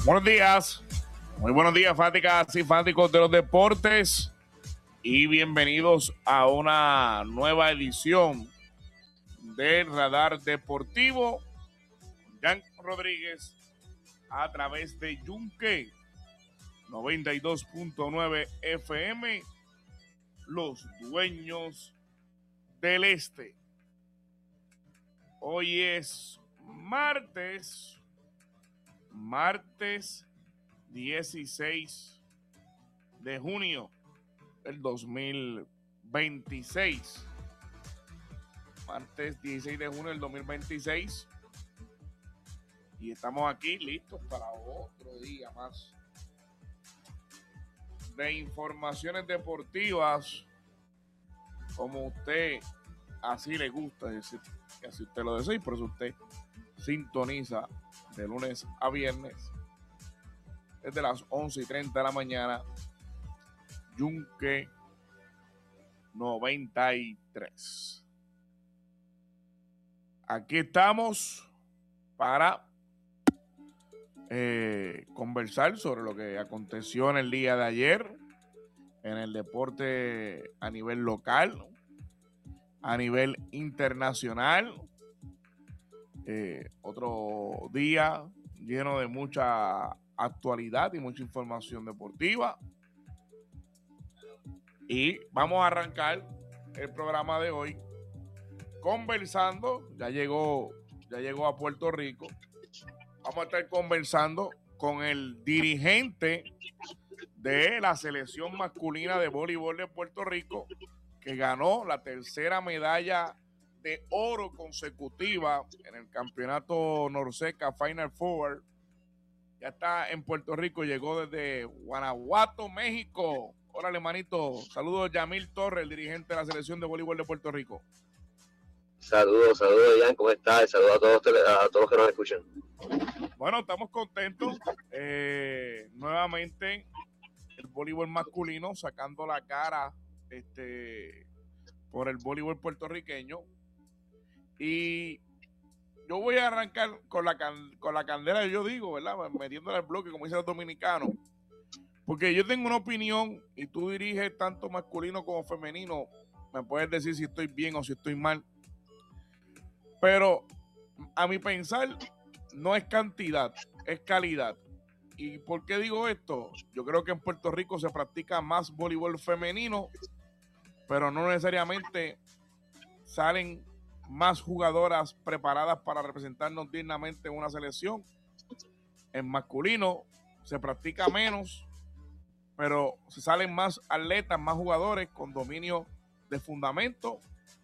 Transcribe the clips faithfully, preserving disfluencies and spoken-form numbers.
Buenos días, muy buenos días, fanáticas y fanáticos de los deportes, y bienvenidos a una nueva edición del Radar Deportivo con Jan Rodríguez a través de Yunque noventa y dos punto nueve F M, los dueños del este. Hoy es martes, martes dieciséis de junio del dos mil veintiséis. Martes dieciséis de junio del dos mil veintiséis. Y estamos aquí listos para otro día más de informaciones deportivas, como usted así le gusta, es decir, que así usted lo desea, y por eso usted sintoniza de lunes a viernes desde las once y treinta de la mañana Yunque noventa y tres. Aquí estamos para eh, conversar sobre lo que aconteció en el día de ayer en el deporte a nivel local, a nivel internacional. Eh, otro día lleno de mucha actualidad y mucha información deportiva. Y vamos a arrancar el programa de hoy conversando. Ya llegó, ya llegó a Puerto Rico. Vamos a estar conversando con el dirigente de la selección masculina de voleibol de Puerto Rico, que ganó la tercera medalla de oro consecutiva en el campeonato Norseca Final Four. Ya está en Puerto Rico, llegó desde Guanajuato, México. Órale, manito. Saludos, Yamil Torres, el dirigente de la selección de voleibol de Puerto Rico. Saludos, saludos, Jan, ¿cómo estás? Saludos a todos, a todos los que nos escuchan. Bueno, estamos contentos. Eh, nuevamente, el voleibol masculino sacando la cara este, por el voleibol puertorriqueño. Y yo voy a arrancar con la, can, con la candela, yo digo, ¿verdad? Metiéndole al bloque, como dicen los dominicanos. Porque yo tengo una opinión y tú diriges tanto masculino como femenino. Me puedes decir si estoy bien o si estoy mal. Pero a mi pensar, no es cantidad, es calidad. ¿Y por qué digo esto? Yo creo que en Puerto Rico se practica más voleibol femenino, pero no necesariamente salen más jugadoras preparadas para representarnos dignamente en una selección. En masculino se practica menos, pero se salen más atletas, más jugadores con dominio de fundamento.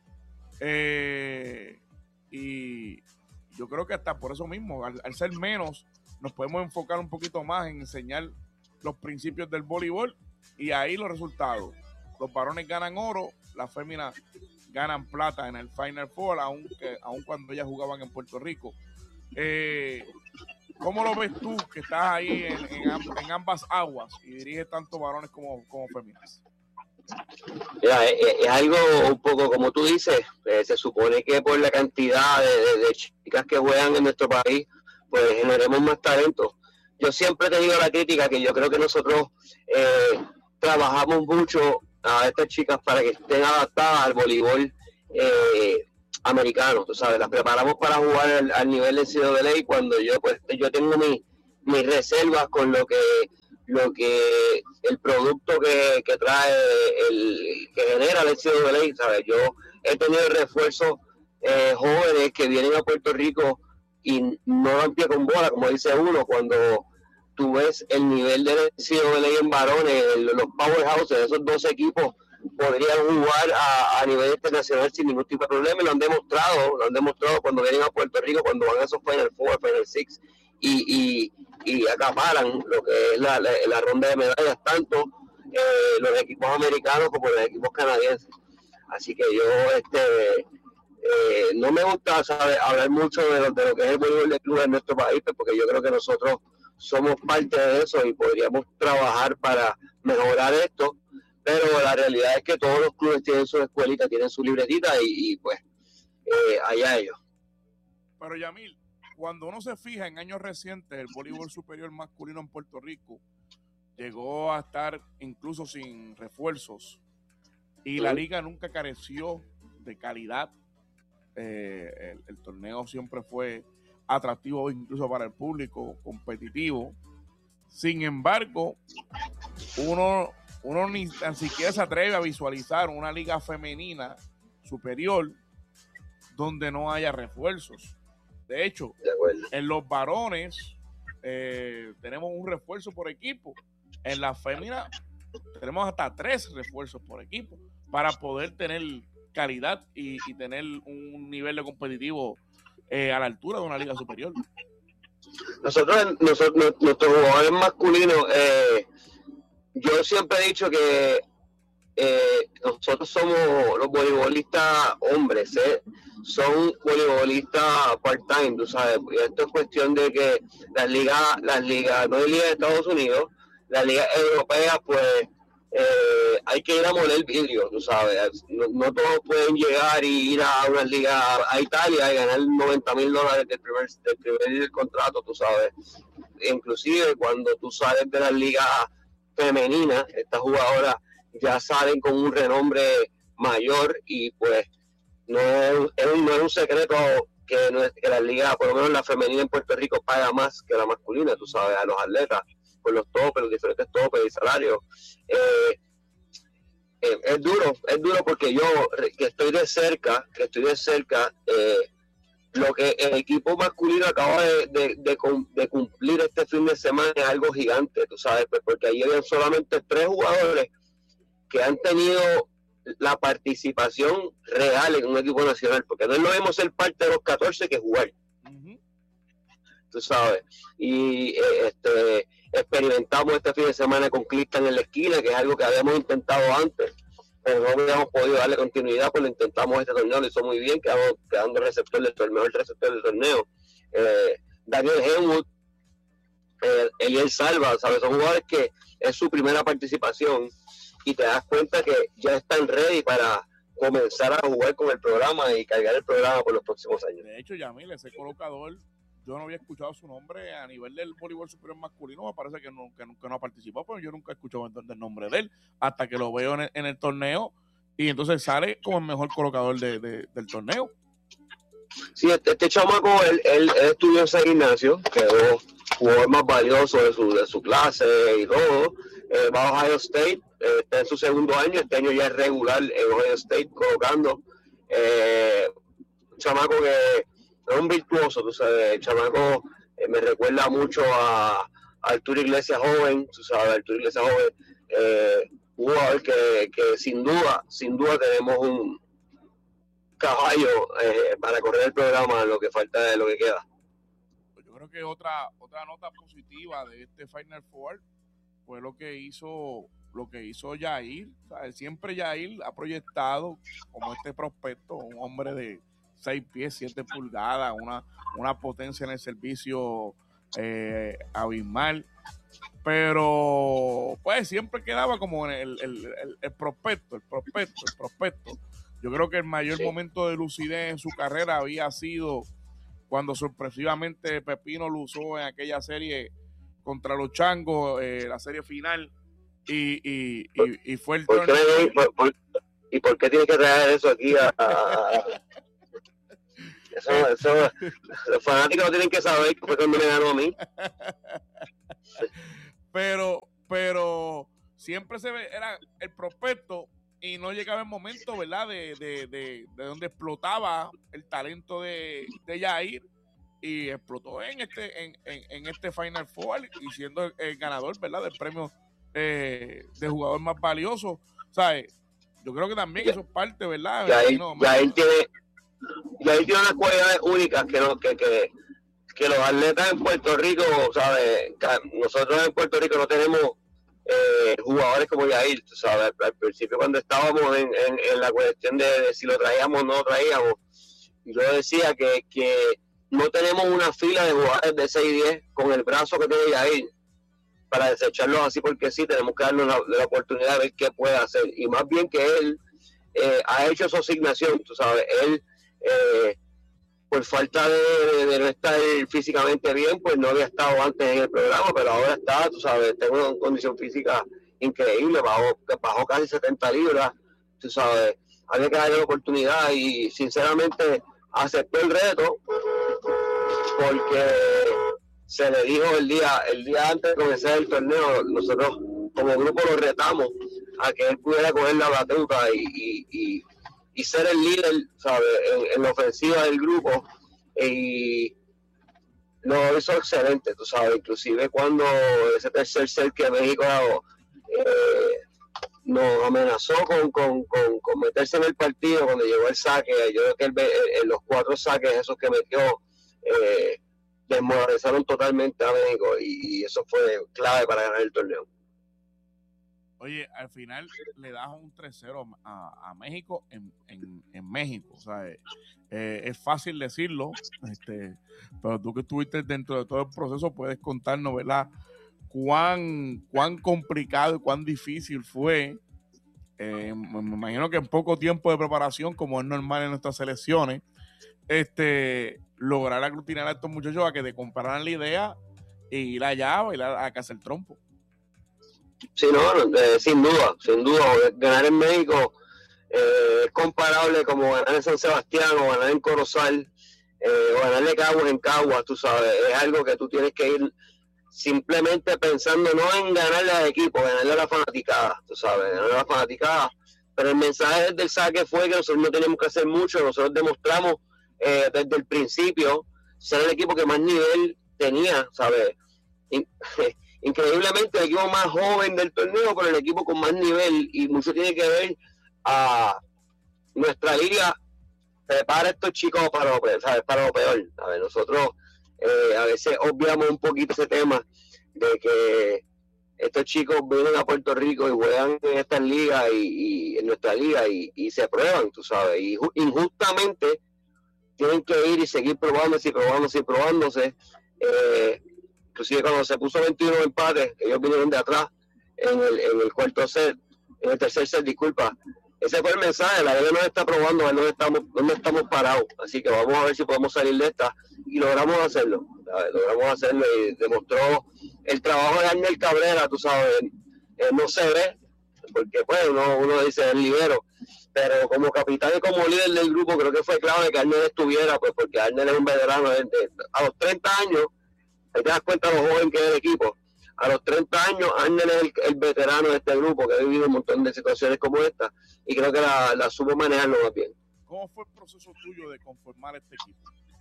Eh, y yo creo que hasta por eso mismo, al, al ser menos, nos podemos enfocar un poquito más en enseñar los principios del voleibol, y ahí los resultados. Los varones ganan oro, las féminas ganan plata en el Final Four, aunque, aun cuando ellas jugaban en Puerto Rico. Eh, ¿Cómo lo ves tú, que estás ahí en, en, en ambas aguas y diriges tanto varones como, como féminas? Mira, es, es algo un poco como tú dices, eh, se supone que por la cantidad de, de, de chicas que juegan en nuestro país, pues generemos más talento. Yo siempre he tenido la crítica que yo creo que nosotros eh, trabajamos mucho a estas chicas para que estén adaptadas al voleibol eh, americano, tú sabes, las preparamos para jugar al, al nivel de N C A A, y cuando yo pues yo tengo mi, mis reservas con lo que lo que el producto que, que trae el que genera el N C A A, ¿sabes? Yo he tenido refuerzos eh, jóvenes que vienen a Puerto Rico y no dan pie con bola, como dice uno, cuando tú ves el nivel del N C A A en varones, el, los powerhouses, esos dos equipos podrían jugar a, a nivel internacional sin ningún tipo de problema, y lo han demostrado, lo han demostrado cuando vienen a Puerto Rico, cuando van a esos Final Four, Final Six, y, y, y acaparan lo que es la, la, la ronda de medallas, tanto eh, los equipos americanos como los equipos canadienses. Así que yo este eh, no me gusta, ¿sabes?, hablar mucho de lo, de lo que es el voleibol de club en nuestro país, porque yo creo que nosotros somos parte de eso y podríamos trabajar para mejorar esto, pero la realidad es que todos los clubes tienen su escuelita, tienen su libretita, y, y pues eh, allá ellos. Pero Yamil, cuando uno se fija en años recientes, el voleibol superior masculino en Puerto Rico llegó a estar incluso sin refuerzos y la liga nunca careció de calidad. Eh, el, el torneo siempre fue atractivo incluso para el público, competitivo. Sin embargo, uno, uno ni tan siquiera se atreve a visualizar una liga femenina superior donde no haya refuerzos. De hecho, de en los varones eh, tenemos un refuerzo por equipo. En la fémina tenemos hasta tres refuerzos por equipo para poder tener calidad y, y tener un nivel de competitivo eh, a la altura de una liga superior. Nosotros, nosotros nuestros jugadores masculinos, eh, yo siempre he dicho que eh, nosotros somos los voleibolistas hombres, ¿eh? Son voleibolistas part-time, tú sabes, y esto es cuestión de que las ligas, las ligas, no hay ligas de Estados Unidos, las ligas europeas, pues eh, hay que ir a moler vidrio, tú sabes, no, no todos pueden llegar y ir a unas ligas a Italia y ganar noventa mil dólares del primer, del primer contrato, tú sabes. Inclusive cuando tú sales de las ligas femeninas, estas jugadoras ya salen con un renombre mayor y pues no es, es un, no es un secreto que, no es, que la liga, por lo menos la femenina en Puerto Rico, paga más que la masculina, tú sabes, a los atletas, por los topes, los diferentes topes y salarios. Eh, eh, es duro, es duro porque yo, que estoy de cerca, que estoy de cerca, eh, lo que el equipo masculino acaba de, de, de, de cumplir este fin de semana es algo gigante, tú sabes, pues porque ahí habían solamente tres jugadores que han tenido la participación real en un equipo nacional, porque no es lo mismo ser parte de los catorce que jugar. Uh-huh. Tú sabes, y eh, este experimentamos este fin de semana con Clifton en la esquina, que es algo que habíamos intentado antes, pero no habíamos podido darle continuidad, pues lo intentamos este torneo, lo hizo muy bien, quedamos quedando el receptor del torneo, el mejor receptor del torneo. Eh, Daniel Henwood, eh, Eliel Salva, ¿sabes? Son jugadores que es su primera participación y te das cuenta que ya están ready para comenzar a jugar con el programa y cargar el programa por los próximos años. De hecho, Yamil, ese colocador, yo no había escuchado su nombre a nivel del voleibol superior masculino, me parece que, no, que nunca no ha participado, pero yo nunca he escuchado el nombre de él hasta que lo veo en el, en el torneo y entonces sale como el mejor colocador de, de, del torneo. Sí, este, este chamaco, él, él, él estudió en San Ignacio, quedó jugador más valioso de su, de su clase y todo, eh, va a Ohio State, eh, está en su segundo año, este año ya es regular en Ohio State colocando, eh, un chamaco que es un virtuoso, tú sabes, el chamaco eh, me recuerda mucho a, a Arturo Iglesias joven, tú sabes, Arturo Iglesias joven, eh, un jugador que, que sin duda, sin duda tenemos un caballo eh, para correr el programa, lo que falta de lo que queda. Yo creo que otra otra nota positiva de este Final Four fue lo que hizo lo que hizo Yair, ¿sabes? Siempre Yair ha proyectado como este prospecto, un hombre de seis pies, siete pulgadas, una, una potencia en el servicio eh, abismal, pero pues siempre quedaba como en el, el, el, el prospecto, el prospecto, el prospecto. Yo creo que el mayor sí. momento de lucidez en su carrera había sido cuando sorpresivamente Pepino lo usó en aquella serie contra los Changos, eh, la serie final, y, y, y, y fue el ¿Por qué, por, por, ¿Y por qué tienes que traer eso aquí a... a, a... Eso, eso, los fanáticos no tienen que saber que fue cuando me ganó a mí. Pero, pero siempre se ve, era el prospecto y no llegaba el momento, ¿verdad? De, de, de, de donde explotaba el talento de, de Yair y explotó en este, en, en, en este Final Four y siendo el, el ganador, ¿verdad? Del premio eh, de jugador más valioso, ¿sabes? Yo creo que también ya, eso es parte, ¿verdad? Yair, no, Yair tiene Y ahí tiene unas cualidades únicas que, no, que, que, que los atletas en Puerto Rico, ¿sabes? Nosotros en Puerto Rico no tenemos eh, jugadores como Yair, ¿sabes? Al, al principio cuando estábamos en, en, en la cuestión de, de si lo traíamos o no lo traíamos, yo decía que, que no tenemos una fila de jugadores de seis diez con el brazo que tiene Yair para desecharlos así porque sí, tenemos que darnos la, la oportunidad de ver qué puede hacer. Y más bien que él eh, ha hecho su asignación, tú sabes, él Eh, por falta de, de, de no estar físicamente bien, pues no había estado antes en el programa, pero ahora está, tú sabes, tengo una condición física increíble, bajó, bajó casi setenta libras, tú sabes, había que darle la oportunidad y sinceramente aceptó el reto porque se le dijo el día, el día antes de comenzar el torneo, nosotros como grupo lo retamos a que él pudiera coger la batuta y, y, y, y ser el líder, ¿sabes? En, en la ofensiva del grupo, y lo hizo excelente, tú sabes, inclusive cuando ese tercer set que México eh, nos amenazó con, con, con, con meterse en el partido cuando llegó el saque, yo creo que el, el, los cuatro saques esos que metió eh, desmoralizaron totalmente a México y, y eso fue clave para ganar el torneo. Oye, al final le das un tres cero a, a México en, en, en México. O sea, eh, es fácil decirlo, este, pero tú que estuviste dentro de todo el proceso puedes contarnos, ¿verdad? Cuán, cuán complicado y cuán difícil fue. Eh, me imagino que en poco tiempo de preparación, como es normal en nuestras selecciones, este, lograr aglutinar a estos muchachos a que te compraran la idea y ir allá a bailar a casa el trompo. Sí, no, eh, sin duda, sin duda, ganar en México eh, es comparable como ganar en San Sebastián o ganar en Corozal eh, o ganarle Caguas en Caguas, tú sabes, es algo que tú tienes que ir simplemente pensando no en ganarle al equipo, ganarle a la fanaticada, tú sabes, ganarle a la fanaticada, pero el mensaje del saque fue que nosotros no teníamos que hacer mucho, nosotros demostramos eh, desde el principio ser el equipo que más nivel tenía, ¿sabes? Y, increíblemente el equipo más joven del torneo, pero el equipo con más nivel, y mucho tiene que ver a nuestra liga prepara a estos chicos para lo peor, ¿sabes? Para lo peor, ¿sabes? Nosotros eh, a veces obviamos un poquito ese tema de que estos chicos vienen a Puerto Rico y juegan en estas ligas y, y en nuestra liga y, y se prueban, tú sabes, y injustamente tienen que ir y seguir probándose y probándose y probándose. Eh, inclusive cuando se puso veintiuno empates, ellos vinieron de atrás en el, en el cuarto set, en el tercer set, disculpa. Ese fue el mensaje, la liga nos está probando, a ver dónde estamos, dónde estamos parados. Así que vamos a ver si podemos salir de esta. Y logramos hacerlo, ¿sabes? Logramos hacerlo y demostró el trabajo de Arnel Cabrera, tú sabes, eh, no se ve, porque pues uno, uno dice el libero, pero como capitán y como líder del grupo creo que fue clave que Arnel estuviera, pues porque Arnel es un veterano de, de, a los treinta años, ahí te das cuenta de lo joven que es el equipo. A los treinta años, Arnel es el, el veterano de este grupo que ha vivido un montón de situaciones como esta y creo que la, la supo manejarlo más bien. ¿Cómo fue el proceso tuyo de conformar este equipo?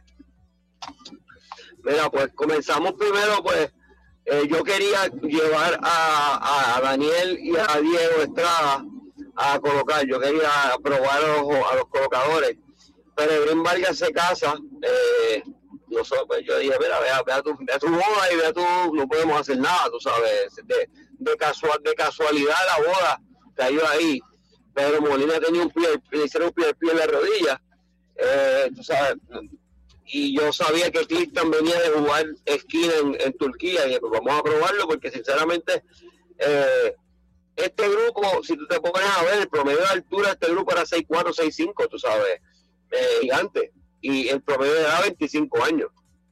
Mira, pues comenzamos primero, pues eh, yo quería llevar a, a Daniel y a Diego Estrada a colocar, yo quería probar a los, a los colocadores, pero Green Vargas se casa, eh, nosotros, pues yo dije, mira, vea, vea, tu, vea tu boda y vea tu, no podemos hacer nada, tú sabes, de, de, casual, de casualidad la boda cayó ahí, pero Molina tenía un pie, le hicieron un pie, pie en la rodilla, eh, tú sabes, y yo sabía que Clifton venía de jugar esquina en, en Turquía, y dije, pues vamos a probarlo, porque sinceramente, eh, este grupo, si tú te pones a ver, el promedio de altura de este grupo era seis cuatro, seis cinco, tú sabes, eh, gigante, y el promedio era veinticinco años.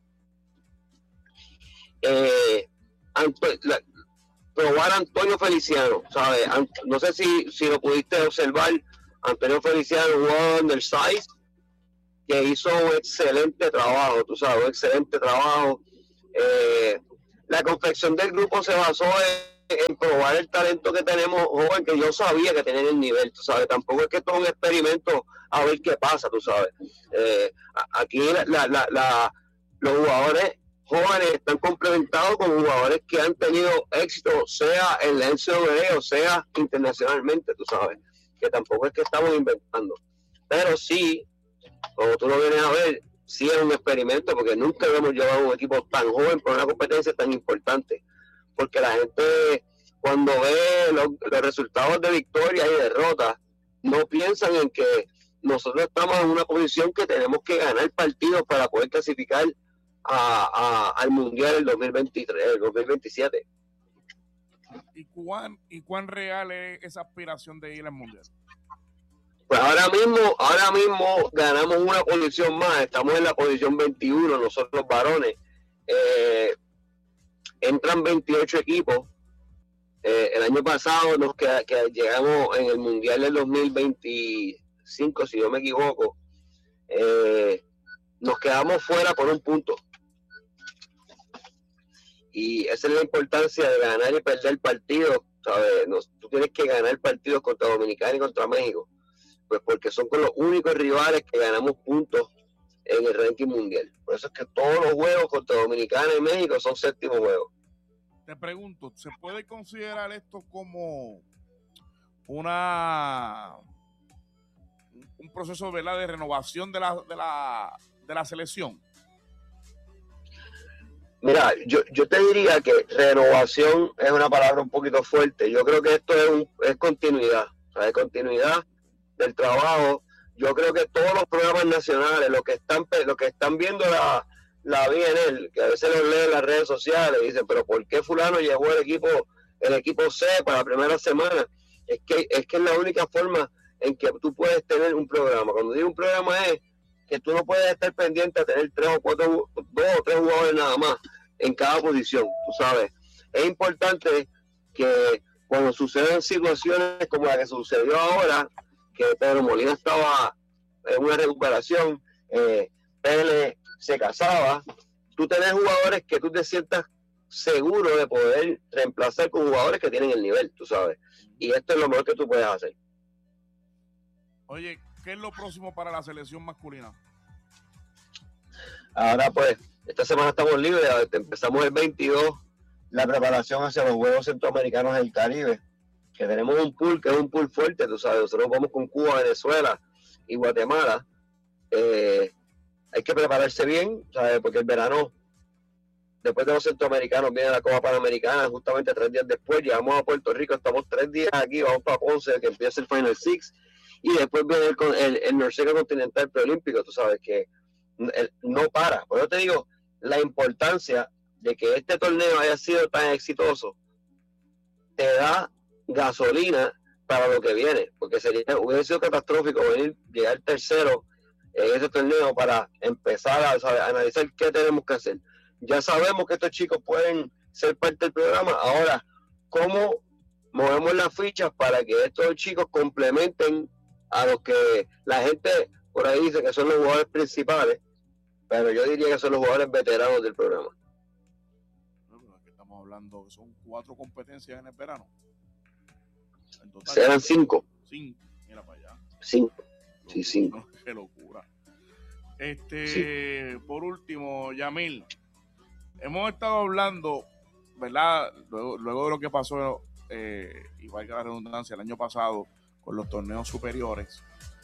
Eh, Anto, la, probar a Antonio Feliciano, ¿sabes? Ant, no sé si, si lo pudiste observar, Antonio Feliciano jugó undersize, que hizo un excelente trabajo, tú sabes, un excelente trabajo. Eh, la confección del grupo se basó en, en probar el talento que tenemos joven, que yo sabía que tenían el nivel, tú sabes, tampoco es que esto es un experimento a ver qué pasa, tú sabes. Eh, aquí la, la, la, la, los jugadores jóvenes están complementados con jugadores que han tenido éxito, sea en la N C A A o sea internacionalmente, tú sabes, que tampoco es que estamos inventando, pero sí, como tú lo vienes a ver, sí es un experimento, porque nunca hemos llevado un equipo tan joven por una competencia tan importante, porque la gente cuando ve los, los resultados de victorias y derrotas, no piensan en que nosotros estamos en una posición que tenemos que ganar partidos para poder clasificar a, a, al Mundial del dos mil veintitrés, el dos mil veintisiete. ¿Y cuán, ¿Y cuán real es esa aspiración de ir al Mundial? Pues ahora mismo, ahora mismo ganamos una posición más, estamos en la posición veintiuno, nosotros los varones. Eh, entran veintiocho equipos. Eh, el año pasado nos queda, que llegamos en el Mundial del dos mil veinticinco, si no me equivoco, eh, nos quedamos fuera por un punto. Y esa es la importancia de ganar y perder partidos, ¿sabes? No, tú tienes que ganar partidos contra Dominicana y contra México, pues porque son con los únicos rivales que ganamos puntos en el ranking mundial. Por eso es que todos los juegos contra Dominicana y México son séptimo juegos. Te pregunto, ¿se puede considerar esto como una un proceso, ¿verdad?, de renovación de la, de la, de la selección? Mira, yo, yo te diría que renovación es una palabra un poquito fuerte. Yo creo que esto es, un, es continuidad, ¿sabes? Continuidad del trabajo. Yo creo que todos los programas nacionales, los que están, los que están viendo la, la B N L, que a veces los leen en las redes sociales, dicen, pero ¿por qué fulano llevó el equipo, el equipo C para la primera semana? Es que, es que es la única forma en que tú puedes tener un programa. Cuando digo un programa es que tú no puedes estar pendiente a tener tres o cuatro, dos o tres jugadores nada más en cada posición, tú sabes. Es importante que cuando sucedan situaciones como la que sucedió ahora, que Pedro Molina estaba en una recuperación, eh, Pele se casaba, tú tenés jugadores que tú te sientas seguro de poder reemplazar con jugadores que tienen el nivel, tú sabes. Y esto es lo mejor que tú puedes hacer. Oye, ¿qué es lo próximo para la selección masculina? Ahora pues, esta semana estamos libres, empezamos el veintidós, la preparación hacia los Juegos Centroamericanos del Caribe, que tenemos un pool que es un pool fuerte, tú sabes, nosotros vamos con Cuba, Venezuela y Guatemala. Eh, hay que prepararse bien, ¿sabes? Porque el verano, después de los centroamericanos, viene la Copa Panamericana, justamente tres días después, llegamos a Puerto Rico, estamos tres días aquí, vamos para Ponce, que empieza el Final Six, y después viene el, el, el Norseca Continental Preolímpico, tú sabes que el, no para. Por eso te digo, la importancia de que este torneo haya sido tan exitoso, te da gasolina para lo que viene, porque sería, hubiera sido catastrófico venir, llegar tercero en ese torneo para empezar a, ¿sabes?, a analizar qué tenemos que hacer. Ya sabemos que estos chicos pueden ser parte del programa. Ahora, ¿cómo movemos las fichas para que estos chicos complementen a los que la gente por ahí dice que son los jugadores principales? Pero yo diría que son los jugadores veteranos del programa. Bueno, aquí estamos hablando que son cuatro competencias en el verano. En total, serán cinco. Cinco, mira para allá. Cinco. Sí, cinco. Qué locura. Este, sí. Por último, Yamil, hemos estado hablando, ¿verdad? Luego, luego de lo que pasó, eh, y valga la redundancia, el año pasado con los torneos superiores,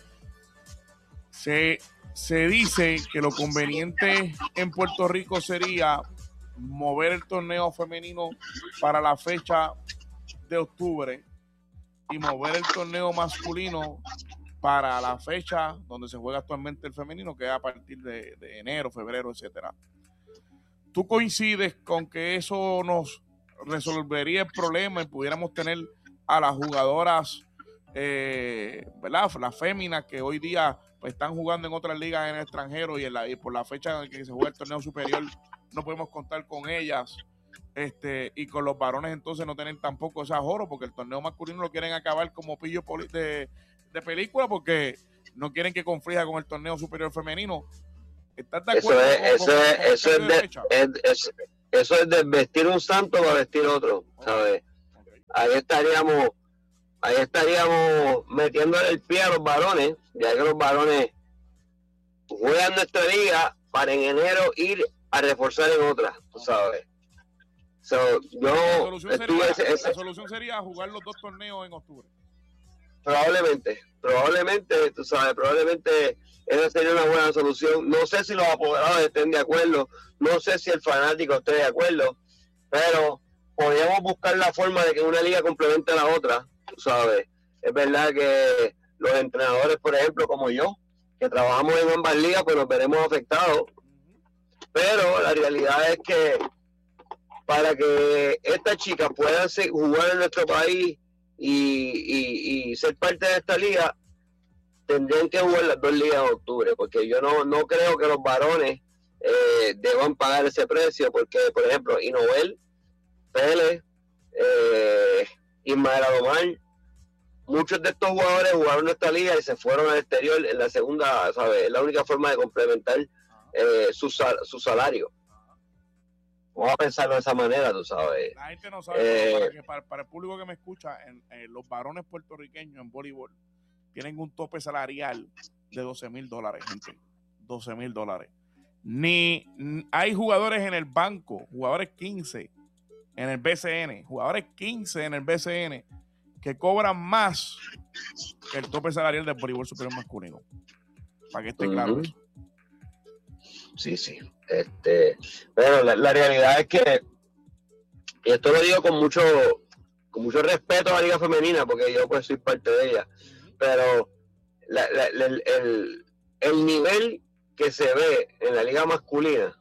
se, se dice que lo conveniente en Puerto Rico sería mover el torneo femenino para la fecha de octubre y mover el torneo masculino para la fecha donde se juega actualmente el femenino, que es a partir de, de enero, febrero, etcétera. ¿Tú coincides con que eso nos resolvería el problema y pudiéramos tener a las jugadoras, eh, ¿verdad?, las féminas que hoy día pues, están jugando en otras ligas en el extranjero y, en la, y por la fecha en que se juega el torneo superior no podemos contar con ellas, este, y con los varones entonces no tener tampoco ese ahorro, porque el torneo masculino lo quieren acabar como pillo de, de película porque no quieren que conflija con el torneo superior femenino? ¿Estás de acuerdo? Eso es, con, eso con, es, con eso es, de, es, es, eso es de vestir un santo para vestir otro, ¿sabes? Okay. Ahí estaríamos, ahí estaríamos metiéndole el pie a los varones, ya que los varones juegan nuestra liga para en enero ir a reforzar en otra, tú sabes. So, yo la, solución sería, ese, ese, la solución sería jugar los dos torneos en octubre. Probablemente, probablemente, tú sabes, probablemente esa sería una buena solución. No sé si los apoderados estén de acuerdo, no sé si el fanático esté de acuerdo, pero podríamos buscar la forma de que una liga complemente a la otra, tú sabes. Es verdad que los entrenadores, por ejemplo, como yo, que trabajamos en ambas ligas, pues nos veremos afectados, pero la realidad es que para que estas chicas puedan jugar en nuestro país y, y, y ser parte de esta liga, tendrían que jugar las dos ligas en octubre, porque yo no, no creo que los varones eh, deban pagar ese precio, porque, por ejemplo, Inovel, Pérez, eh, Ismael Adomar, muchos de estos jugadores jugaron esta liga y se fueron al exterior en la segunda, ¿sabes? Es la única forma de complementar eh, su, sal, su salario. Vamos a pensarlo de esa manera, tú sabes. La gente no sabe, eh, para, que, para, para el público que me escucha, en, en los varones puertorriqueños en voleibol tienen un tope salarial de doce mil dólares, gente. doce mil dólares. Ni hay jugadores en el banco, jugadores quince en el B C N, jugadores quince en el B C N que cobran más que el tope salarial del voleibol superior masculino. Para que esté claro. Uh-huh. Sí, sí. Este, pero la, la realidad es que, y esto lo digo con mucho, con mucho respeto a la liga femenina, porque yo pues soy parte de ella, pero la, la, la, el, el nivel que se ve en la liga masculina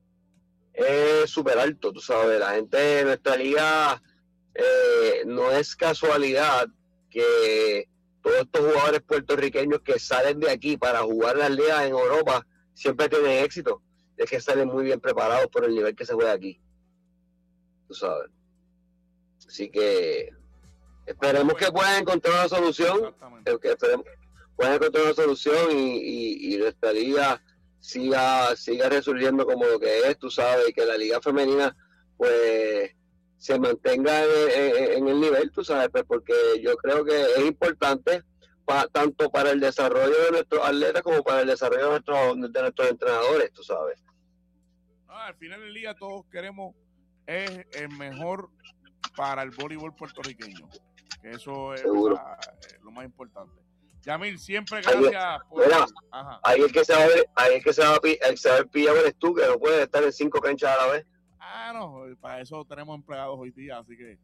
es súper alto, tú sabes. La gente de nuestra liga, eh, no es casualidad que todos estos jugadores puertorriqueños que salen de aquí para jugar las ligas en Europa siempre tienen éxito, es que salen muy bien preparados por el nivel que se juega aquí, tú sabes. Así que esperemos que puedan encontrar una solución, que esperemos, puedan encontrar una solución y, y, y nuestra liga siga, siga resurgiendo como lo que es, tú sabes, y que la liga femenina pues se mantenga en, en, en el nivel, tú sabes, pues, porque yo creo que es importante pa, tanto para el desarrollo de nuestros atletas como para el desarrollo de nuestros, de nuestros entrenadores, tú sabes. No, al final del día todos queremos es el mejor para el voleibol puertorriqueño, que eso es la, lo más importante. Yamil, siempre gracias ahí, por... Mira, ajá. Ahí el que se va a ver, ahí el que se va a, el se va a pillar eres tú, que no puedes estar en cinco canchas a la vez. Ah, no, para eso tenemos empleados hoy día, así que...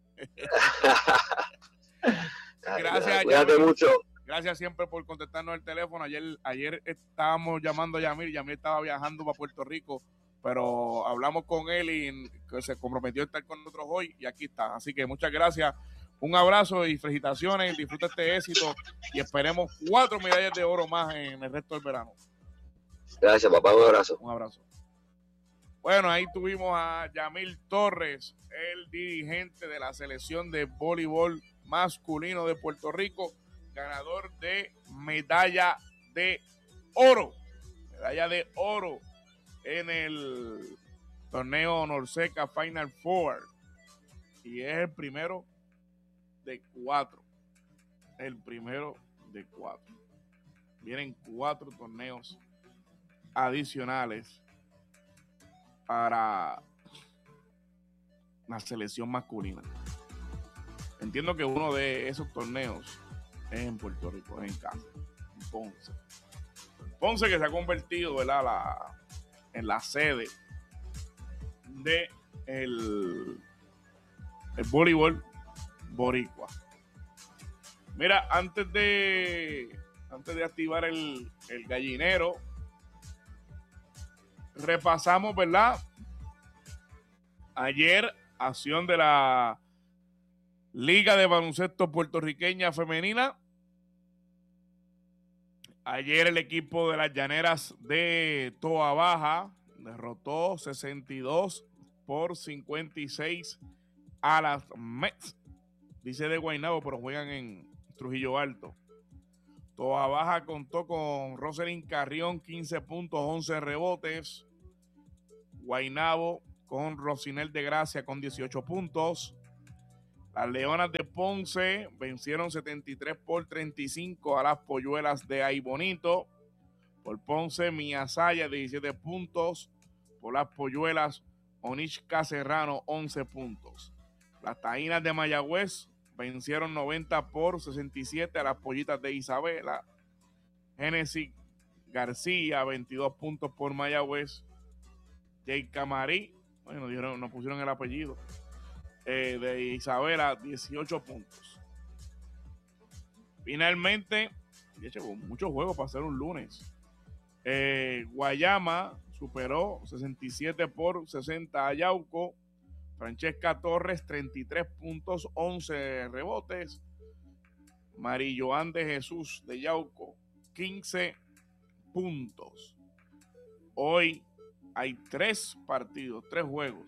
Gracias, cuídate Yamil. mucho. Gracias siempre por contestarnos el teléfono. Ayer, ayer estábamos llamando a Yamil, Yamil estaba viajando para Puerto Rico, pero hablamos con él y se comprometió a estar con nosotros hoy y aquí está. Así que muchas gracias, un abrazo y felicitaciones, disfruta este éxito y esperemos cuatro medallas de oro más en el resto del verano. Gracias, papá, un abrazo. Un abrazo. Bueno, ahí tuvimos a Yamil Torres, el dirigente de la selección de voleibol masculino de Puerto Rico, ganador de medalla de oro, medalla de oro en el torneo Norseca Final Four, y es el primero de cuatro, el primero de cuatro. Vienen cuatro torneos adicionales para la selección masculina. Entiendo que uno de esos torneos es en Puerto Rico, es en casa, en Ponce. Ponce que se ha convertido, ¿verdad?, la, en la sede de el, el voleibol boricua. Mira, antes de antes de activar el, el gallinero, repasamos, ¿verdad? Ayer, acción de la Liga de Baloncesto Puertorriqueña Femenina. Ayer el equipo de las Llaneras de Toa Baja derrotó sesenta y dos por cincuenta y seis a las Mets. Dice de Guaynabo, pero juegan en Trujillo Alto. Toa Baja contó con Roselyn Carrión, quince puntos, once rebotes. Guaynabo con Rosinel de Gracia con dieciocho puntos. Las Leonas de Ponce vencieron setenta y tres por treinta y cinco a las Polluelas de Aybonito. Por Ponce, Miasaya, diecisiete puntos. Por las Polluelas, Onishka Serrano, once puntos. Las Taínas de Mayagüez vencieron noventa por sesenta y siete a las Pollitas de Isabela. Génesis García, veintidós puntos por Mayagüez. Jay Camarí, bueno, dijeron, nos pusieron el apellido, eh, de Isabela, dieciocho puntos. Finalmente, de hecho, muchos juegos para hacer un lunes. Eh, Guayama superó sesenta y siete por sesenta a Yauco. Francesca Torres, treinta y tres puntos, once rebotes. Marilloán de Jesús de Yauco, quince puntos. Hoy hay tres partidos, tres juegos.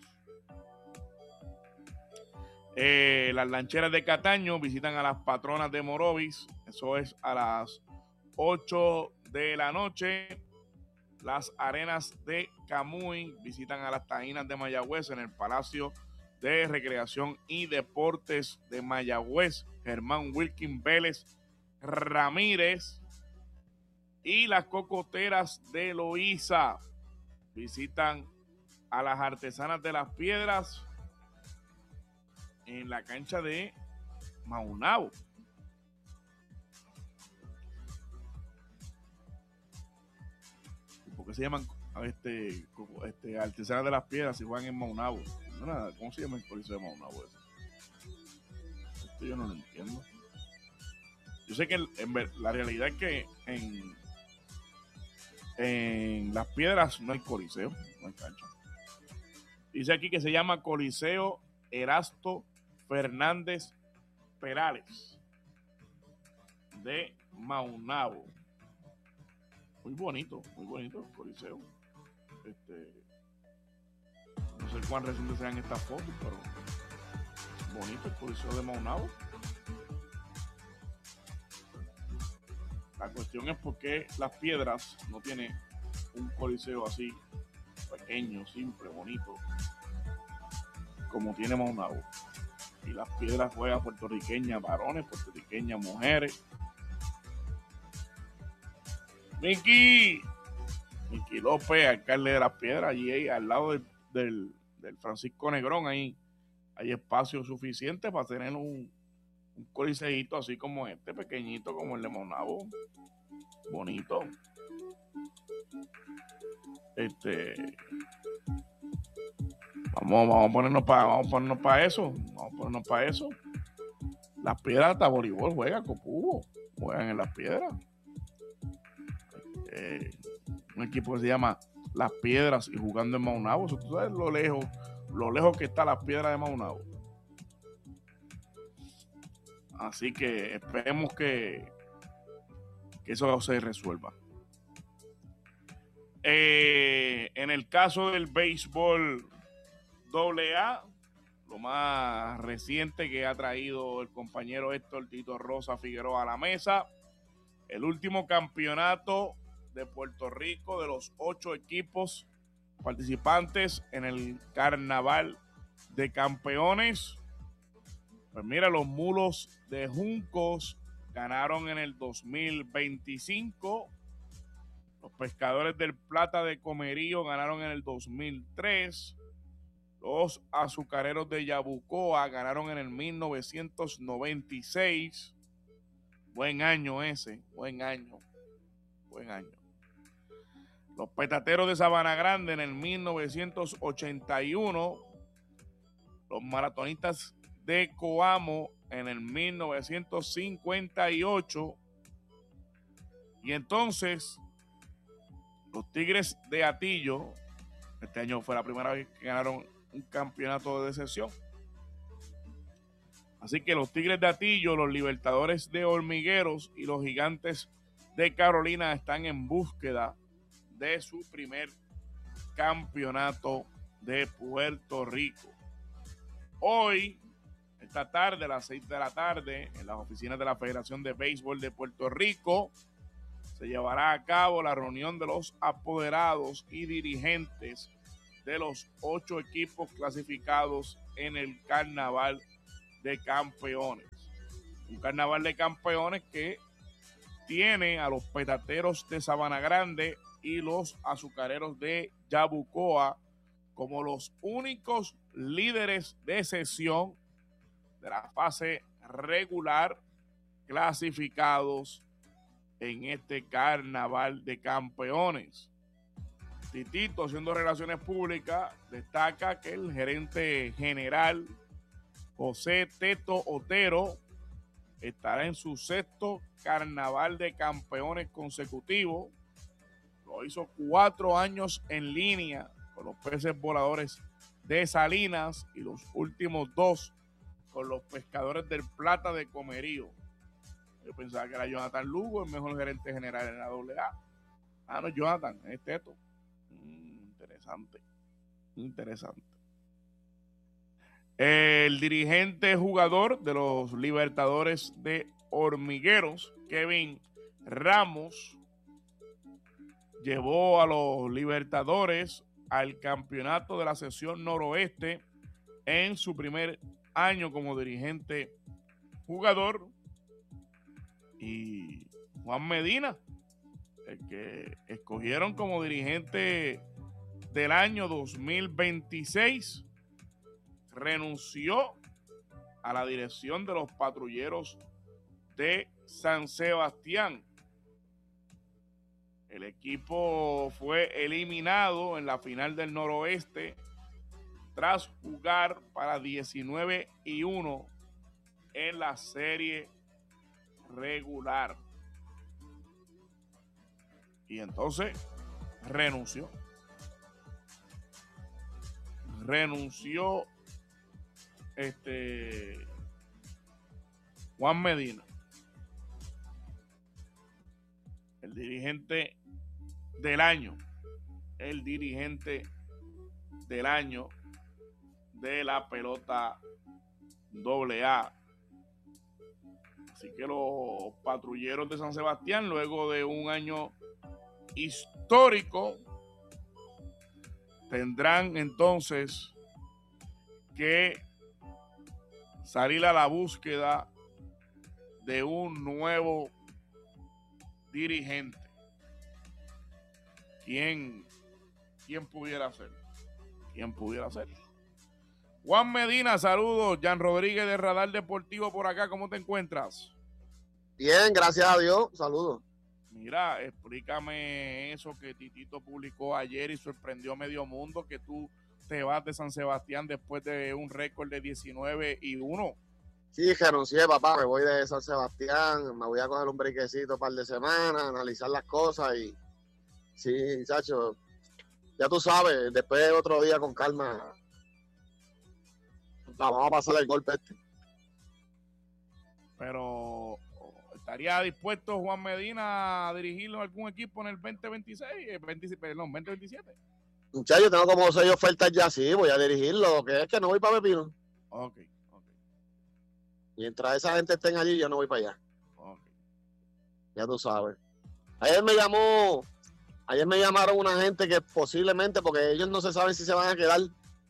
Eh, las Lancheras de Cataño visitan a las Patronas de Morovis. Eso es a las ocho de la noche. Las Arenas de Camuy visitan a las Taínas de Mayagüez en el Palacio de Recreación y Deportes de Mayagüez. Germán Wilkin Vélez Ramírez. Y las Cocoteras de Loíza visitan a las Artesanas de las Piedras en la cancha de Maunabo. ¿Por qué se llaman este, este, Artesanas de las Piedras si juegan en Maunabo? No, nada, ¿cómo se llama el coliseo de Maunabo ese? Esto yo no lo entiendo. Yo sé que en, en, la realidad es que en, en Las Piedras no hay coliseo, no hay cancha. Dice aquí que se llama Coliseo Erasto Fernández Perales de Maunabo. Muy bonito, muy bonito el coliseo. Este, no sé cuán recientes sean estas fotos, pero bonito el coliseo de Maunabo. La cuestión es por qué Las Piedras no tiene un coliseo así pequeño, simple, bonito, como tiene Maunabo. Y Las Piedras juega puertorriqueñas varones, puertorriqueñas mujeres. Miki, Miki López, alcalde de Las Piedras, allí ahí, al lado del, del, del Francisco Negrón, ahí hay espacio suficiente para tener un, un coliseíto así como este, pequeñito como el de Maunabo, bonito. Este, vamos, vamos a ponernos para, vamos a ponernos para eso, vamos a ponernos para eso. Las Piedras hasta voleibol juega, Copubo, juegan en Las Piedras. Eh, un equipo que se llama Las Piedras y jugando en Maunabo. Eso, tú sabes lo lejos, lo lejos que está Las Piedras de Maunabo. Así que esperemos que, que eso se resuelva. Eh, en el caso del béisbol doble A, lo más reciente que ha traído el compañero Héctor Tito Rosa Figueroa a la mesa, el último campeonato de Puerto Rico de los ocho equipos participantes en el Carnaval de Campeones. Pues mira, los Mulos de Juncos ganaron en el dos mil veinticinco. Los Pescadores del Plata de Comerío ganaron en el dos mil tres. Los Azucareros de Yabucoa ganaron en el mil novecientos noventa y seis. Buen año ese, buen año, buen año. Los Petateros de Sabana Grande en el mil novecientos ochenta y uno. Los Maratonistas de Coamo en el mil novecientos cincuenta y ocho. Y entonces, los Tigres de Atillo, este año fue la primera vez que ganaron un campeonato de decepción. Así que los Tigres de Atillo, los Libertadores de Hormigueros y los Gigantes de Carolina están en búsqueda de su primer campeonato de Puerto Rico. Hoy, esta tarde, a las seis de la tarde, en las oficinas de la Federación de Béisbol de Puerto Rico, se llevará a cabo la reunión de los apoderados y dirigentes de los ocho equipos clasificados en el Carnaval de Campeones. Un Carnaval de Campeones que tiene a los Petateros de Sabana Grande y los Azucareros de Yabucoa como los únicos líderes de sesión de la fase regular clasificados en este Carnaval de Campeones. Titito, haciendo relaciones públicas, destaca que el gerente general José Teto Otero estará en su sexto Carnaval de Campeones consecutivo. Lo hizo cuatro años en línea con los Peces Voladores de Salinas y los últimos dos con los Pescadores del Plata de Comerío. Yo pensaba que era Jonathan Lugo, el mejor gerente general en la doble A. Ah, no, Jonathan, es Teto. Mm, interesante. Interesante. El dirigente jugador de los Libertadores de Hormigueros, Kevin Ramos, llevó a los Libertadores al campeonato de la sección noroeste en su primer año como dirigente jugador. Y Juan Medina, el que escogieron como dirigente del año dos mil veintiséis, renunció a la dirección de los Patrulleros de San Sebastián. El equipo fue eliminado en la final del noroeste tras jugar para diecinueve y uno en la serie regular. Y entonces renunció. Renunció este Juan Medina, el dirigente del año, el dirigente del año de la pelota doble A. Así que los Patrulleros de San Sebastián, luego de un año histórico, tendrán entonces que salir a la búsqueda de un nuevo dirigente. ¿Quién, quién pudiera ser? ¿Quién pudiera ser? Juan Medina, saludos. Jan Rodríguez de Radar Deportivo por acá. ¿Cómo te encuentras? Bien, gracias a Dios. Saludos. Mira, explícame eso que Titito publicó ayer y sorprendió a medio mundo, que tú te vas de San Sebastián después de un récord de diecinueve y uno. Sí, renuncié, papá. Me voy de San Sebastián. Me voy a coger un briquecito un par de semanas, analizar las cosas y sí, chacho, ya tú sabes, después otro día con calma vamos a pasar el golpe este. Pero ¿estaría dispuesto Juan Medina a dirigirlo a algún equipo en el veinte veintiséis? Eh, veinte, perdón, veinte veintisiete. Muchachos, yo tengo como seis ofertas ya, sí, voy a dirigirlo. Lo que es que no voy para Pepino. Ok, ok. Mientras esa gente estén allí, yo no voy para allá. Ok. Ya tú sabes. Ayer me llamó, ayer me llamaron una gente que posiblemente, porque ellos no se saben si se van a quedar,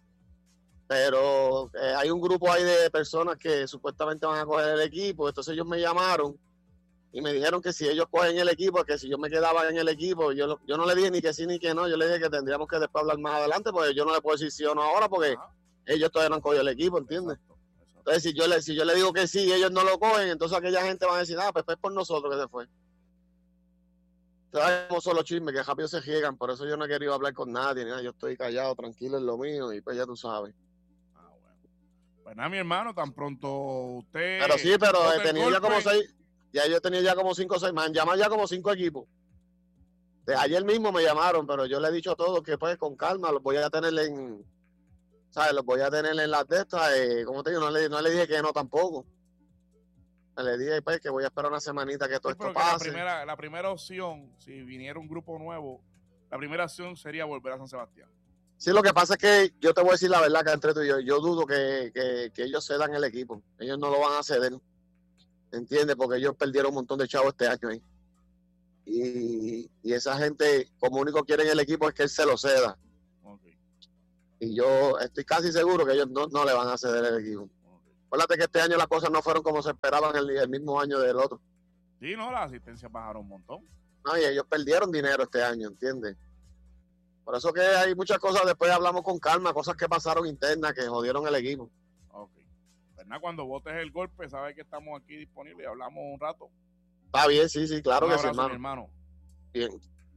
pero eh, hay un grupo ahí de personas que supuestamente van a coger el equipo. Entonces ellos me llamaron y me dijeron que si ellos cogen el equipo, que si yo me quedaba en el equipo, yo, yo no le dije ni que sí ni que no, yo le dije que tendríamos que después hablar más adelante, porque yo no le puedo decir sí o no ahora, porque Ajá. ellos todavía no han cogido el equipo, ¿entiendes? Exacto, exacto. Entonces si yo, le, si yo le digo que sí y ellos no lo cogen, entonces aquella gente va a decir, ah, pues es por nosotros que se fue. Entonces como solo chismes que rápido se llegan, por eso yo no he querido hablar con nadie, ni nada. Yo estoy callado, tranquilo en lo mío, y pues ya tú sabes. Ah, bueno. Pues nada, mi hermano, tan pronto usted... Pero sí, pero eh, tenía ya como seis... Ya yo tenía ya como cinco o seis, me han llamado ya como cinco equipos. De ayer mismo me llamaron, pero yo le he dicho a todos que pues con calma los voy a tener en, ¿sabes? Los voy a tener en las de estas, eh, como te digo, no le, no le dije que no tampoco. Le dije pues que voy a esperar una semanita que todo sí, esto pase. La primera, la primera opción, si viniera un grupo nuevo, la primera opción sería volver a San Sebastián. Sí, lo que pasa es que yo te voy a decir la verdad que entre tú y yo, yo dudo que, que, que ellos cedan el equipo. Ellos no lo van a ceder. ¿Entiendes? Porque ellos perdieron un montón de chavos este año ahí. Y, y esa gente, como único quieren el equipo es que él se lo ceda. Okay. Y yo estoy casi seguro que ellos no, no le van a ceder el equipo. Okay. Acuérdate que este año las cosas no fueron como se esperaban el, el mismo año del otro. Sí, no, la asistencia bajaron un montón. No, y ellos perdieron dinero este año, ¿entiendes? Por eso que hay muchas cosas, después hablamos con calma, cosas que pasaron internas que jodieron el equipo. Ok. Cuando votes el golpe, sabes que estamos aquí disponibles y hablamos un rato. Está bien, sí, sí, claro un que abrazo, sí, hermano. Mi hermano. Bien.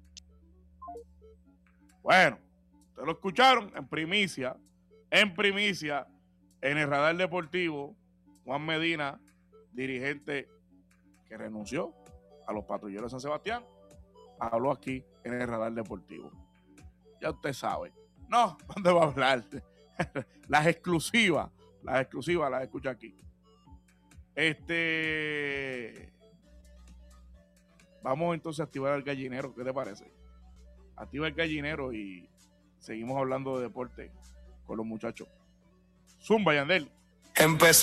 Bueno, ustedes lo escucharon en primicia, en primicia, en el Radar Deportivo, Juan Medina, dirigente que renunció a los Patrulleros de San Sebastián, habló aquí en el Radar Deportivo. Ya usted sabe. No, ¿dónde va a hablar? Las exclusivas. Las exclusivas las escucha aquí. Este, Vamos entonces a activar el gallinero, ¿qué te parece? Activa el gallinero y seguimos hablando de deporte con los muchachos. Zumba, Yandel. Empezó